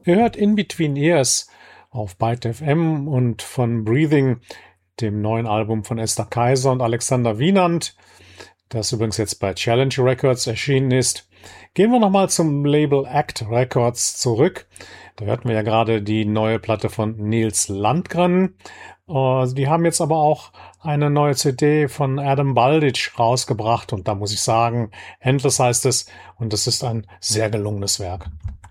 Ihr hört In Between Ears auf Byte FM und von Breathing, dem neuen Album von Esther Kaiser und Alexander Wienand, das übrigens jetzt bei Challenge Records erschienen ist. Gehen wir nochmal zum Label Act Records zurück. Da hörten wir ja gerade die neue Platte von Nils Landgren. Die haben jetzt aber auch eine neue CD von Adam Baldich rausgebracht und da muss ich sagen, Endless heißt es und das ist ein sehr gelungenes Werk.